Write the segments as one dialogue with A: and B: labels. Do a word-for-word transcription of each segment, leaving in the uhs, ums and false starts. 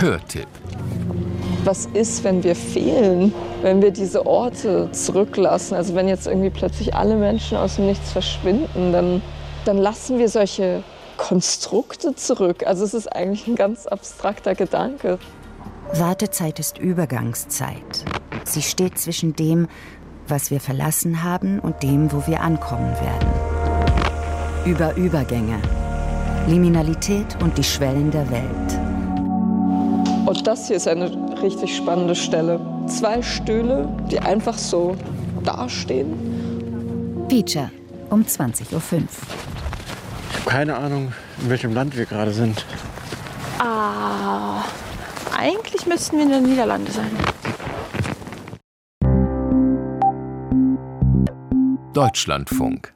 A: Hörtipp.
B: Was ist, wenn wir fehlen, wenn wir diese Orte zurücklassen? Also wenn jetzt irgendwie plötzlich alle Menschen aus dem Nichts verschwinden, dann, dann lassen wir solche Konstrukte zurück. Also es ist eigentlich ein ganz abstrakter Gedanke.
C: Wartezeit ist Übergangszeit. Sie steht zwischen dem, was wir verlassen haben, und dem, wo wir ankommen werden. Über Übergänge, Liminalität und die Schwellen der Welt.
B: Und das hier ist eine richtig spannende Stelle. Zwei Stühle, die einfach so dastehen.
C: Feature um zwanzig Uhr fünf.
D: Ich habe keine Ahnung, in welchem Land wir gerade sind.
E: Ah, eigentlich müssten wir in den Niederlanden sein.
A: Deutschlandfunk.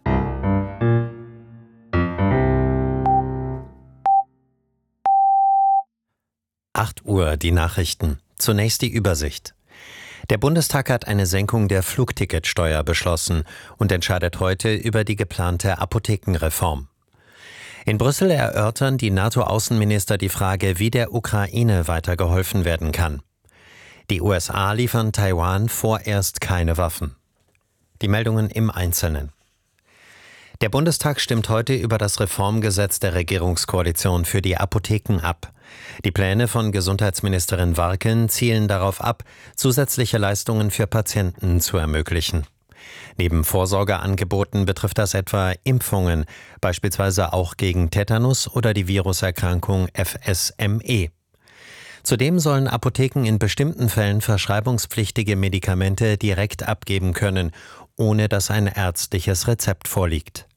F: acht Uhr, die Nachrichten. Zunächst die Übersicht. Der Bundestag hat eine Senkung der Flugticketsteuer beschlossen und entscheidet heute über die geplante Apothekenreform. In Brüssel erörtern die NATO-Außenminister die Frage, wie der Ukraine weitergeholfen werden kann. Die U S A liefern Taiwan vorerst keine Waffen. Die Meldungen im Einzelnen. Der Bundestag stimmt heute über das Reformgesetz der Regierungskoalition für die Apotheken ab. Die Pläne von Gesundheitsministerin Warken zielen darauf ab, zusätzliche Leistungen für Patienten zu ermöglichen. Neben Vorsorgeangeboten betrifft das etwa Impfungen, beispielsweise auch gegen Tetanus oder die Viruserkrankung F S M E. Zudem sollen Apotheken in bestimmten Fällen verschreibungspflichtige Medikamente direkt abgeben können, ohne dass ein ärztliches Rezept vorliegt.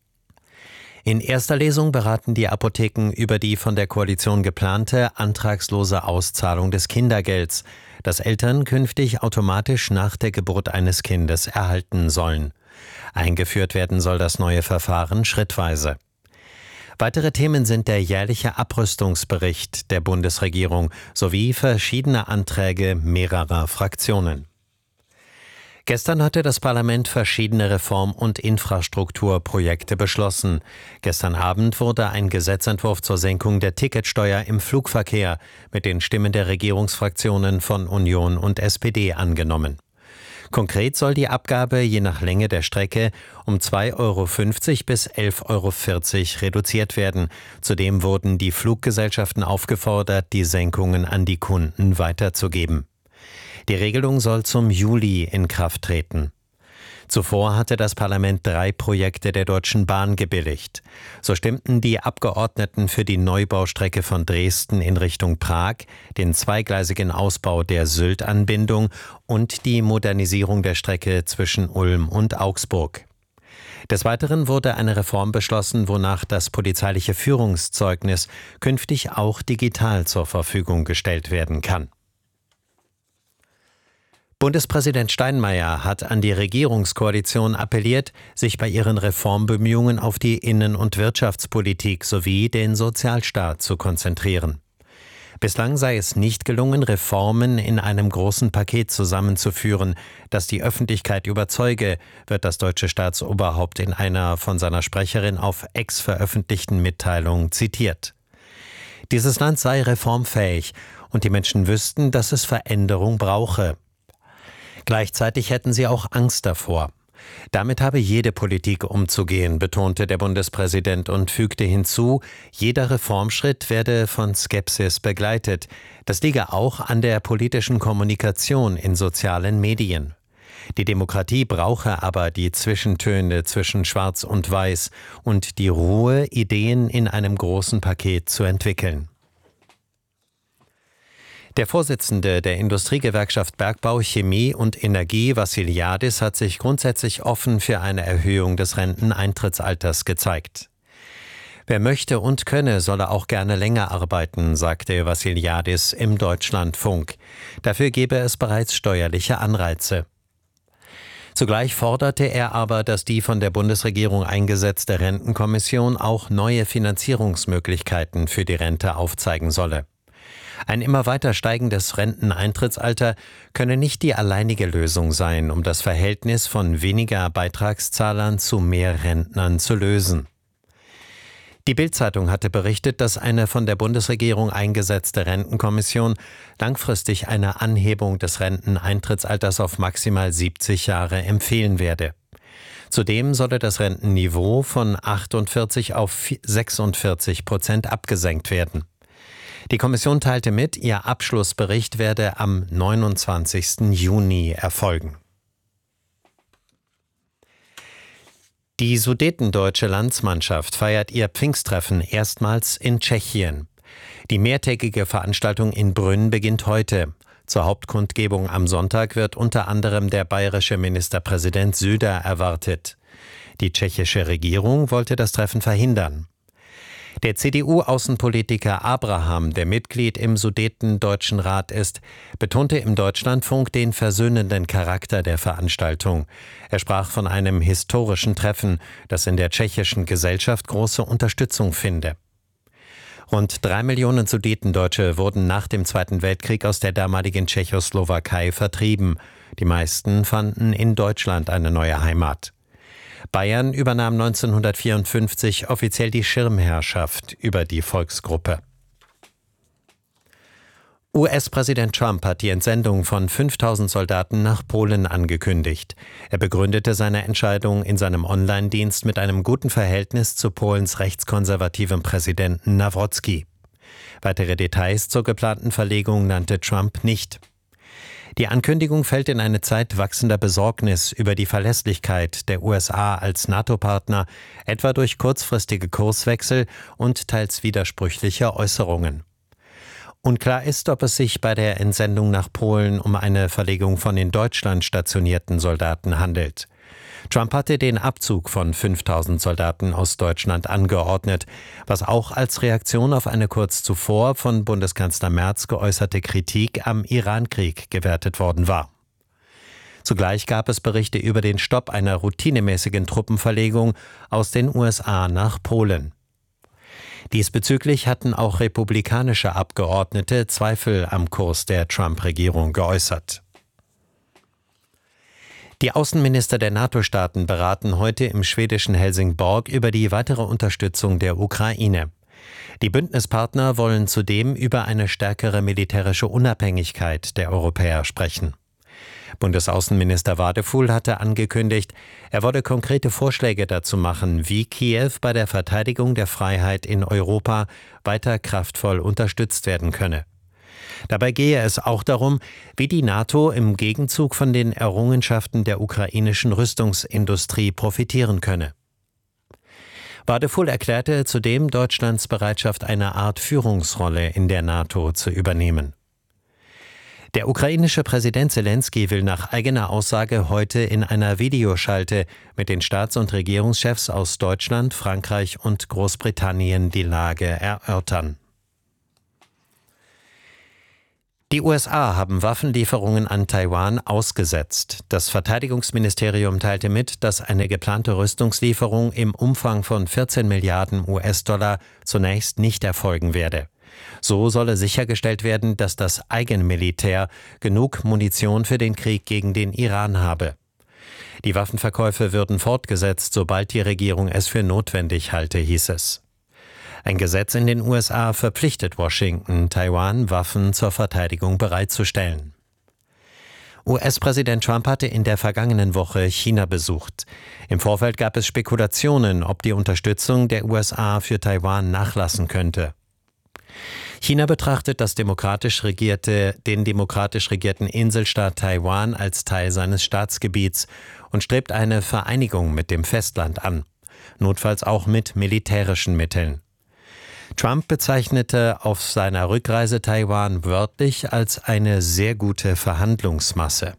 F: In erster Lesung beraten die Apotheken über die von der Koalition geplante antragslose Auszahlung des Kindergelds, das Eltern künftig automatisch nach der Geburt eines Kindes erhalten sollen. Eingeführt werden soll das neue Verfahren schrittweise. Weitere Themen sind der jährliche Abrüstungsbericht der Bundesregierung sowie verschiedene Anträge mehrerer Fraktionen. Gestern hatte das Parlament verschiedene Reform- und Infrastrukturprojekte beschlossen. Gestern Abend wurde ein Gesetzentwurf zur Senkung der Ticketsteuer im Flugverkehr mit den Stimmen der Regierungsfraktionen von Union und S P D angenommen. Konkret soll die Abgabe je nach Länge der Strecke um zwei Euro fünfzig bis elf Euro vierzig reduziert werden. Zudem wurden die Fluggesellschaften aufgefordert, die Senkungen an die Kunden weiterzugeben. Die Regelung soll zum Juli in Kraft treten. Zuvor hatte das Parlament drei Projekte der Deutschen Bahn gebilligt. So stimmten die Abgeordneten für die Neubaustrecke von Dresden in Richtung Prag, den zweigleisigen Ausbau der Sylt-Anbindung und die Modernisierung der Strecke zwischen Ulm und Augsburg. Des Weiteren wurde eine Reform beschlossen, wonach das polizeiliche Führungszeugnis künftig auch digital zur Verfügung gestellt werden kann. Bundespräsident Steinmeier hat an die Regierungskoalition appelliert, sich bei ihren Reformbemühungen auf die Innen- und Wirtschaftspolitik sowie den Sozialstaat zu konzentrieren. Bislang sei es nicht gelungen, Reformen in einem großen Paket zusammenzuführen, das die Öffentlichkeit überzeuge, wird das deutsche Staatsoberhaupt in einer von seiner Sprecherin auf X veröffentlichten Mitteilung zitiert. Dieses Land sei reformfähig und die Menschen wüssten, dass es Veränderung brauche. Gleichzeitig hätten sie auch Angst davor. Damit habe jede Politik umzugehen, betonte der Bundespräsident und fügte hinzu, jeder Reformschritt werde von Skepsis begleitet. Das liege auch an der politischen Kommunikation in sozialen Medien. Die Demokratie brauche aber die Zwischentöne zwischen Schwarz und Weiß und die Ruhe, Ideen in einem großen Paket zu entwickeln. Der Vorsitzende der Industriegewerkschaft Bergbau, Chemie und Energie, Vassiliadis, hat sich grundsätzlich offen für eine Erhöhung des Renteneintrittsalters gezeigt. Wer möchte und könne, solle auch gerne länger arbeiten, sagte Vassiliadis im Deutschlandfunk. Dafür gebe es bereits steuerliche Anreize. Zugleich forderte er aber, dass die von der Bundesregierung eingesetzte Rentenkommission auch neue Finanzierungsmöglichkeiten für die Rente aufzeigen solle. Ein immer weiter steigendes Renteneintrittsalter könne nicht die alleinige Lösung sein, um das Verhältnis von weniger Beitragszahlern zu mehr Rentnern zu lösen. Die Bild-Zeitung hatte berichtet, dass eine von der Bundesregierung eingesetzte Rentenkommission langfristig eine Anhebung des Renteneintrittsalters auf maximal siebzig Jahre empfehlen werde. Zudem solle das Rentenniveau von achtundvierzig auf sechsundvierzig Prozent abgesenkt werden. Die Kommission teilte mit, ihr Abschlussbericht werde am neunundzwanzigsten Juni erfolgen. Die sudetendeutsche Landsmannschaft feiert ihr Pfingsttreffen erstmals in Tschechien. Die mehrtägige Veranstaltung in Brünn beginnt heute. Zur Hauptkundgebung am Sonntag wird unter anderem der bayerische Ministerpräsident Söder erwartet. Die tschechische Regierung wollte das Treffen verhindern. Der C D U-Außenpolitiker Abraham, der Mitglied im Sudetendeutschen Rat ist, betonte im Deutschlandfunk den versöhnenden Charakter der Veranstaltung. Er sprach von einem historischen Treffen, das in der tschechischen Gesellschaft große Unterstützung finde. Rund drei Millionen Sudetendeutsche wurden nach dem Zweiten Weltkrieg aus der damaligen Tschechoslowakei vertrieben. Die meisten fanden in Deutschland eine neue Heimat. Bayern übernahm neunzehnhundertvierundfünfzig offiziell die Schirmherrschaft über die Volksgruppe. U S-Präsident Trump hat die Entsendung von fünftausend Soldaten nach Polen angekündigt. Er begründete seine Entscheidung in seinem Online-Dienst mit einem guten Verhältnis zu Polens rechtskonservativem Präsidenten Nawrocki. Weitere Details zur geplanten Verlegung nannte Trump nicht. Die Ankündigung fällt in eine Zeit wachsender Besorgnis über die Verlässlichkeit der U S A als NATO-Partner, etwa durch kurzfristige Kurswechsel und teils widersprüchliche Äußerungen. Unklar ist, ob es sich bei der Entsendung nach Polen um eine Verlegung von in Deutschland stationierten Soldaten handelt. Trump hatte den Abzug von fünftausend Soldaten aus Deutschland angeordnet, was auch als Reaktion auf eine kurz zuvor von Bundeskanzler Merz geäußerte Kritik am Irankrieg gewertet worden war. Zugleich gab es Berichte über den Stopp einer routinemäßigen Truppenverlegung aus den U S A nach Polen. Diesbezüglich hatten auch republikanische Abgeordnete Zweifel am Kurs der Trump-Regierung geäußert. Die Außenminister der NATO-Staaten beraten heute im schwedischen Helsingborg über die weitere Unterstützung der Ukraine. Die Bündnispartner wollen zudem über eine stärkere militärische Unabhängigkeit der Europäer sprechen. Bundesaußenminister Wadefuhl hatte angekündigt, er wolle konkrete Vorschläge dazu machen, wie Kiew bei der Verteidigung der Freiheit in Europa weiter kraftvoll unterstützt werden könne. Dabei gehe es auch darum, wie die NATO im Gegenzug von den Errungenschaften der ukrainischen Rüstungsindustrie profitieren könne. Wadefuhl erklärte zudem Deutschlands Bereitschaft, eine Art Führungsrolle in der NATO zu übernehmen. Der ukrainische Präsident Selenskyj will nach eigener Aussage heute in einer Videoschalte mit den Staats- und Regierungschefs aus Deutschland, Frankreich und Großbritannien die Lage erörtern. Die U S A haben Waffenlieferungen an Taiwan ausgesetzt. Das Verteidigungsministerium teilte mit, dass eine geplante Rüstungslieferung im Umfang von vierzehn Milliarden U S-Dollar zunächst nicht erfolgen werde. So solle sichergestellt werden, dass das Eigenmilitär genug Munition für den Krieg gegen den Iran habe. Die Waffenverkäufe würden fortgesetzt, sobald die Regierung es für notwendig halte, hieß es. Ein Gesetz in den U S A verpflichtet Washington, Taiwan Waffen zur Verteidigung bereitzustellen. U S-Präsident Trump hatte in der vergangenen Woche China besucht. Im Vorfeld gab es Spekulationen, ob die Unterstützung der U S A für Taiwan nachlassen könnte. China betrachtet das demokratisch regierte, den demokratisch regierten Inselstaat Taiwan als Teil seines Staatsgebiets und strebt eine Vereinigung mit dem Festland an, notfalls auch mit militärischen Mitteln. Trump bezeichnete auf seiner Rückreise Taiwan wörtlich als eine sehr gute Verhandlungsmasse.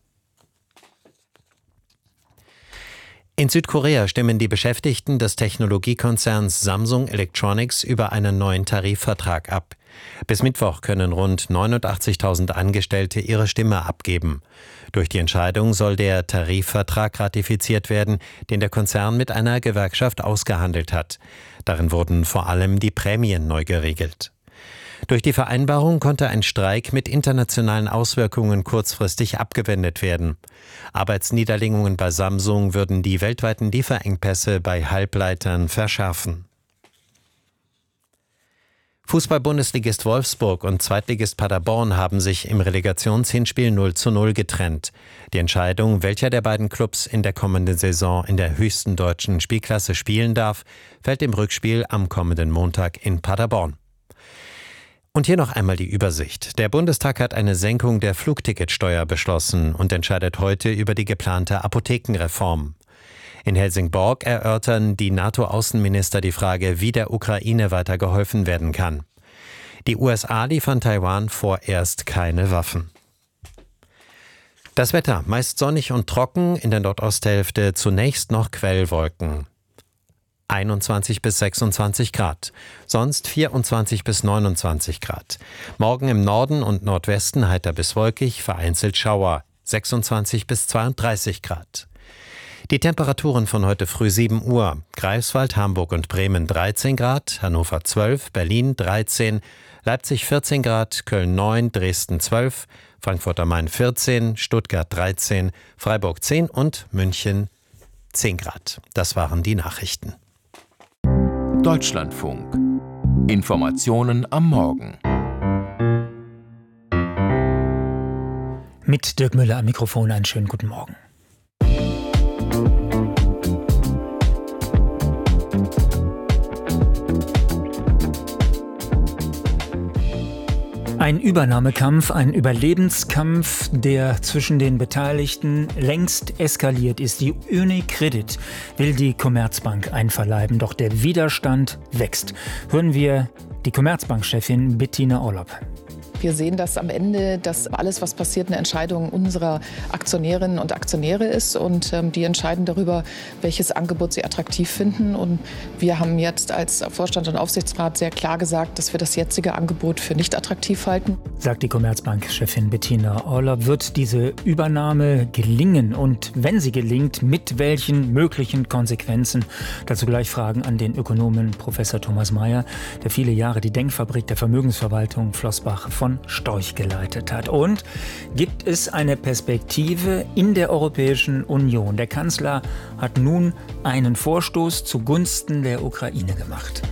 F: In Südkorea stimmen die Beschäftigten des Technologiekonzerns Samsung Electronics über einen neuen Tarifvertrag ab. Bis Mittwoch können rund neunundachtzigtausend Angestellte ihre Stimme abgeben. Durch die Entscheidung soll der Tarifvertrag ratifiziert werden, den der Konzern mit einer Gewerkschaft ausgehandelt hat. Darin wurden vor allem die Prämien neu geregelt. Durch die Vereinbarung konnte ein Streik mit internationalen Auswirkungen kurzfristig abgewendet werden. Arbeitsniederlegungen bei Samsung würden die weltweiten Lieferengpässe bei Halbleitern verschärfen. Fußball-Bundesligist Wolfsburg und Zweitligist Paderborn haben sich im Relegationshinspiel null zu null getrennt. Die Entscheidung, welcher der beiden Clubs in der kommenden Saison in der höchsten deutschen Spielklasse spielen darf, fällt im Rückspiel am kommenden Montag in Paderborn. Und hier noch einmal die Übersicht. Der Bundestag hat eine Senkung der Flugticketsteuer beschlossen und entscheidet heute über die geplante Apothekenreform. In Helsingborg erörtern die NATO-Außenminister die Frage, wie der Ukraine weiter geholfen werden kann. Die U S A liefern Taiwan vorerst keine Waffen. Das Wetter, meist sonnig und trocken, in der Nordosthälfte zunächst noch Quellwolken. einundzwanzig bis sechsundzwanzig Grad, sonst vierundzwanzig bis neunundzwanzig Grad. Morgen im Norden und Nordwesten heiter bis wolkig, vereinzelt Schauer, sechsundzwanzig bis zweiunddreißig Grad. Die Temperaturen von heute früh sieben Uhr. Greifswald, Hamburg und Bremen dreizehn Grad, Hannover zwölf, Berlin dreizehn, Leipzig vierzehn Grad, Köln neun, Dresden zwölf, Frankfurt am Main vierzehn, Stuttgart dreizehn, Freiburg zehn und München zehn Grad. Das waren die Nachrichten.
A: Deutschlandfunk. Informationen am Morgen.
G: Mit Dirk Müller am Mikrofon einen schönen guten Morgen. Ein Übernahmekampf, ein Überlebenskampf, der zwischen den Beteiligten längst eskaliert ist. Die UniCredit will die Commerzbank einverleiben, doch der Widerstand wächst. Hören wir die Commerzbank-Chefin Bettina Orlopp.
H: Wir sehen, dass am Ende das alles, was passiert, eine Entscheidung unserer Aktionärinnen und Aktionäre ist. Und ähm, die entscheiden darüber, welches Angebot sie attraktiv finden. Und wir haben jetzt als Vorstand und Aufsichtsrat sehr klar gesagt, dass wir das jetzige Angebot für nicht attraktiv halten.
G: Sagt die Commerzbank-Chefin Bettina Orlopp. Wird diese Übernahme gelingen? Und wenn sie gelingt, mit welchen möglichen Konsequenzen? Dazu gleich Fragen an den Ökonomen Professor Thomas Mayer, der viele Jahre die Denkfabrik der Vermögensverwaltung Flossbach von Storch geleitet hat. Und gibt es eine Perspektive in der Europäischen Union? Der Kanzler hat nun einen Vorstoß zugunsten der Ukraine gemacht.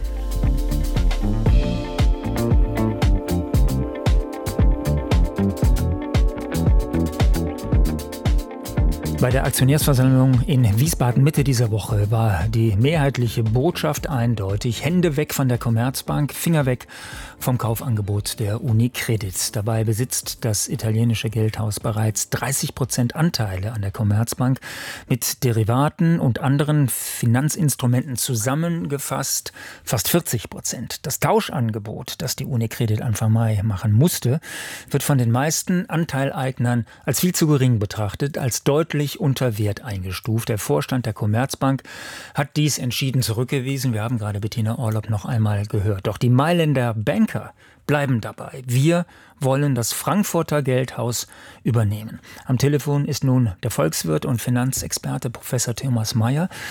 G: Bei der Aktionärsversammlung in Wiesbaden Mitte dieser Woche war die mehrheitliche Botschaft eindeutig: Hände weg von der Commerzbank, Finger weg vom Kaufangebot der UniCredit. Dabei besitzt das italienische Geldhaus bereits dreißig Prozent Anteile an der Commerzbank. Mit Derivaten und anderen Finanzinstrumenten zusammengefasst fast vierzig Prozent. Das Tauschangebot, das die UniCredit Anfang Mai machen musste, wird von den meisten Anteileignern als viel zu gering betrachtet, als deutlich unter Wert eingestuft. Der Vorstand der Commerzbank hat dies entschieden zurückgewiesen. Wir haben gerade Bettina Orlopp noch einmal gehört. Doch die Mailänder Banker bleiben dabei. Wir wollen das Frankfurter Geldhaus übernehmen. Am Telefon ist nun der Volkswirt und Finanzexperte Professor Thomas Mayer.